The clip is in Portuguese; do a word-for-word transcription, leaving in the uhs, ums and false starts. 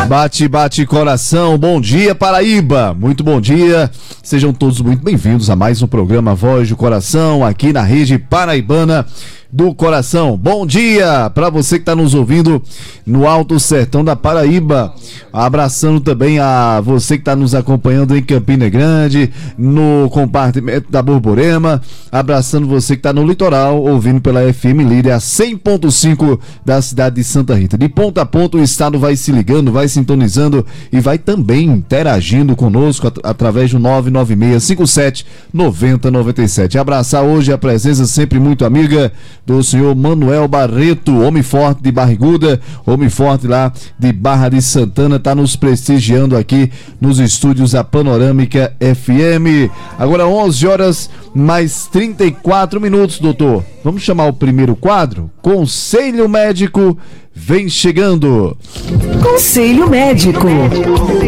Bate, bate coração, bom dia Paraíba, muito bom dia, sejam todos muito bem-vindos a mais um programa Voz do Coração, aqui na rede paraibana do coração. Bom dia para você que está nos ouvindo no Alto Sertão da Paraíba, abraçando também a você que está nos acompanhando em Campina Grande, no compartimento da Borborema, abraçando você que está no litoral, ouvindo pela F M Líder, a cem ponto cinco da cidade de Santa Rita. De ponta a ponta o estado vai se ligando, vai sintonizando e vai também interagindo conosco at- através do nove nove seis cinco sete nove zero nove sete. Abraçar hoje a presença sempre muito amiga do senhor Manuel Barreto, homem forte de Barriguda, homem forte lá de Barra de Santana, tá nos prestigiando aqui nos estúdios da Panorâmica F M. Agora onze horas mais trinta e quatro minutos, doutor. Vamos chamar o primeiro quadro? Conselho Médico vem chegando. Conselho Médico.